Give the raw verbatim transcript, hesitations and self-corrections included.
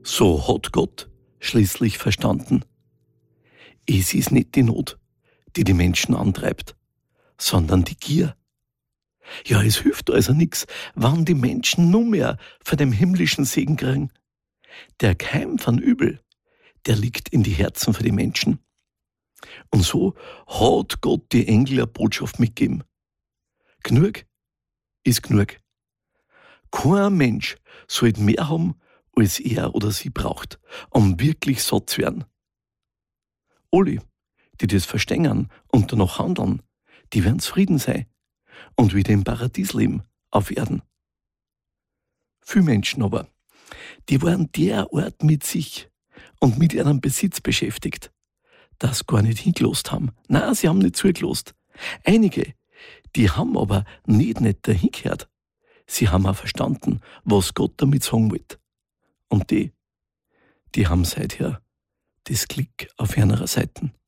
So hat Gott schließlich verstanden. Es ist nicht die Not, die die Menschen antreibt, sondern die Gier. Ja, es hilft also nix, wann die Menschen nur mehr von dem himmlischen Segen kriegen. Der Keim von Übel, der liegt in die Herzen von die Menschen. Und so hat Gott die Engel eine Botschaft mitgegeben. Genug ist genug. Kein Mensch sollte mehr haben, als er oder sie braucht, um wirklich satt zu werden. Alle, die das verstehen und danach handeln, die werden zufrieden sein und wieder im Paradies leben, auf Erden. Viele Menschen aber, die waren derart mit sich und mit ihrem Besitz beschäftigt, dass sie gar nicht hingelost haben. Nein, sie haben nicht zugelost. Einige, die haben aber nicht nicht dahin gehört. Sie haben auch verstanden, was Gott damit sagen wollte. Und die, die haben seither das Glück auf ihrer Seite.